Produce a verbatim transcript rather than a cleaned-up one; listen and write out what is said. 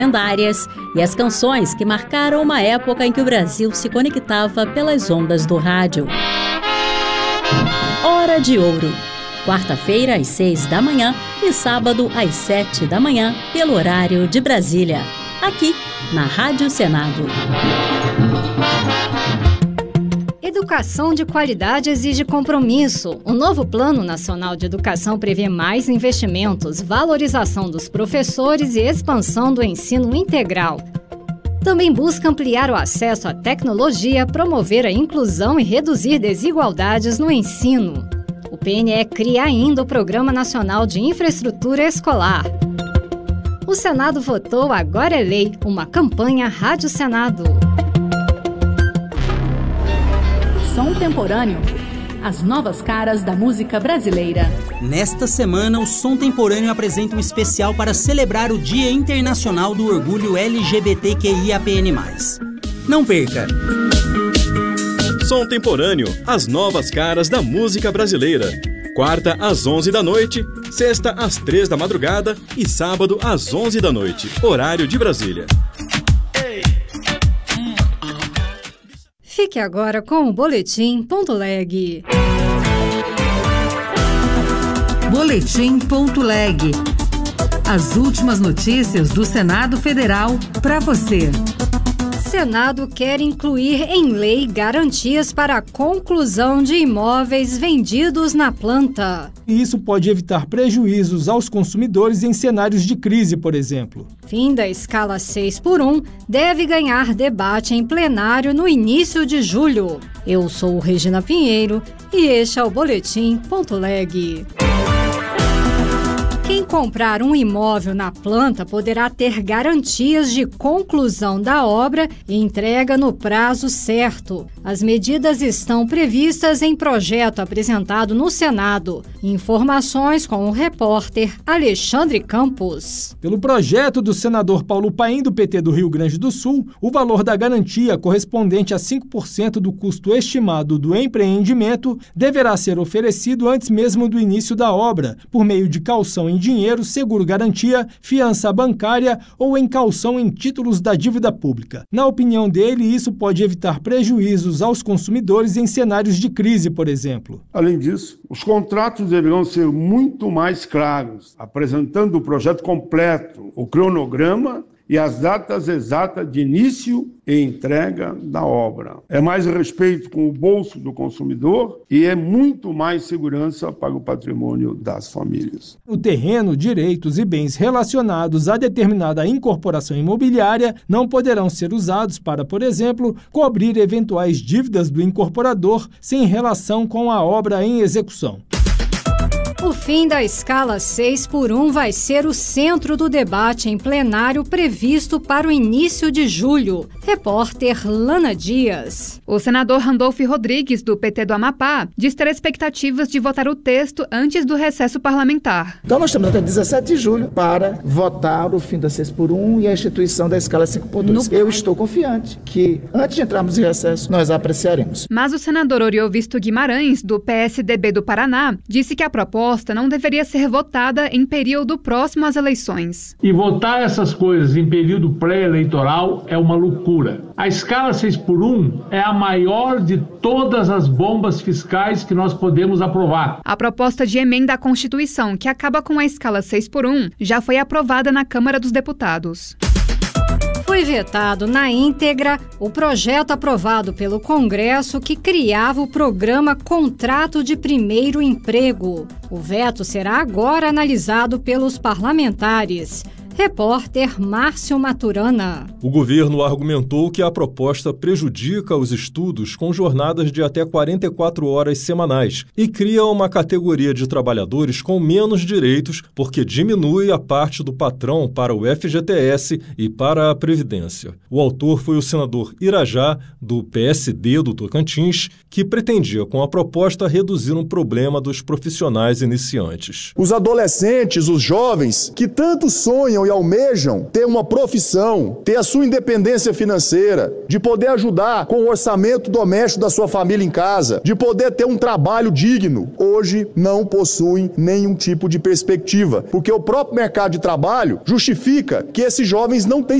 lendárias e as canções que marcaram uma época em que o Brasil se conectava pelas ondas do rádio. Hora de Ouro. Quarta-feira às seis da manhã e sábado às sete da manhã, pelo horário de Brasília. Aqui, na Rádio Senado. Educação de qualidade exige compromisso. O novo Plano Nacional de Educação prevê mais investimentos, valorização dos professores e expansão do ensino integral. Também busca ampliar o acesso à tecnologia, promover a inclusão e reduzir desigualdades no ensino. O P N E cria ainda o Programa Nacional de Infraestrutura Escolar. O Senado votou Agora é Lei, uma campanha Rádio Senado. Som Temporâneo. As novas caras da música brasileira. Nesta semana, o Som Temporâneo apresenta um especial para celebrar o Dia Internacional do Orgulho L G B T Q I A P N mais. Não perca! Som Temporâneo. As novas caras da música brasileira. Quarta às onze da noite, sexta às três da madrugada e sábado às onze da noite, horário de Brasília. Fique agora com o Boletim Ponto Leg. Boletim Ponto Leg. As últimas notícias do Senado Federal para você. Senado quer incluir em lei garantias para a conclusão de imóveis vendidos na planta. E isso pode evitar prejuízos aos consumidores em cenários de crise, por exemplo. Fim da escala seis por um deve ganhar debate em plenário no início de julho. Eu sou Regina Pinheiro e este é o Boletim Ponto Leg. Quem comprar um imóvel na planta poderá ter garantias de conclusão da obra e entrega no prazo certo. As medidas estão previstas em projeto apresentado no Senado. Informações com o repórter Alexandre Campos. Pelo projeto do senador Paulo Paim, do P T do Rio Grande do Sul, o valor da garantia, correspondente a cinco por cento do custo estimado do empreendimento, deverá ser oferecido antes mesmo do início da obra, por meio de caução em dinheiro, seguro-garantia, fiança bancária ou em caução em títulos da dívida pública. Na opinião dele, isso pode evitar prejuízos aos consumidores em cenários de crise, por exemplo. Além disso, os contratos deverão ser muito mais claros, apresentando o projeto completo, o cronograma e as datas exatas de início e entrega da obra. É mais respeito com o bolso do consumidor e é muito mais segurança para o patrimônio das famílias. O terreno, direitos e bens relacionados a determinada incorporação imobiliária não poderão ser usados para, por exemplo, cobrir eventuais dívidas do incorporador sem relação com a obra em execução. O fim da escala seis por um vai ser o centro do debate em plenário previsto para o início de julho. Repórter Lana Dias. O senador Randolph Rodrigues, do P T do Amapá, diz ter expectativas de votar o texto antes do recesso parlamentar. Então nós temos até dezessete de julho para votar o fim da seis por um e a instituição da escala cinco por dois. No... Eu estou confiante que, antes de entrarmos em recesso, nós a apreciaremos. Mas o senador Oriovisto Guimarães, do P S D B do Paraná, disse que a proposta não deveria ser votada em período próximo às eleições. E votar essas coisas em período pré-eleitoral é uma loucura. A escala seis por um é a maior de todas as bombas fiscais que nós podemos aprovar. A proposta de emenda à Constituição, que acaba com a escala seis por um, já foi aprovada na Câmara dos Deputados. Foi vetado na íntegra o projeto aprovado pelo Congresso que criava o programa Contrato de Primeiro Emprego. O veto será agora analisado pelos parlamentares. Repórter Márcio Maturana. O governo argumentou que a proposta prejudica os estudos com jornadas de até quarenta e quatro horas semanais e cria uma categoria de trabalhadores com menos direitos porque diminui a parte do patrão para o F G T S e para a Previdência. O autor foi o senador Irajá, do P S D do Tocantins, que pretendia com a proposta reduzir um problema dos profissionais iniciantes. Os adolescentes, os jovens, que tanto sonham sonham e almejam ter uma profissão, ter a sua independência financeira, de poder ajudar com o orçamento doméstico da sua família em casa, de poder ter um trabalho digno, hoje não possuem nenhum tipo de perspectiva, porque o próprio mercado de trabalho justifica que esses jovens não têm